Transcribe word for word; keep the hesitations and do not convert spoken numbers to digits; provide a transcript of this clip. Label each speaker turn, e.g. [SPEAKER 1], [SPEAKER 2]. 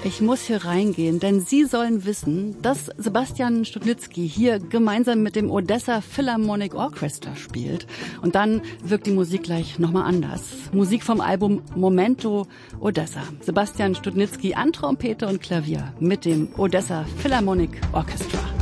[SPEAKER 1] Ich muss hier reingehen, denn Sie sollen wissen, dass Sebastian Studnitzky hier gemeinsam mit dem Odessa Philharmonic Orchestra spielt. Und dann wirkt die Musik gleich nochmal anders. Musik vom Album Momento Odessa. Sebastian Studnitzky an Trompete und Klavier mit dem Odessa Philharmonic Orchestra.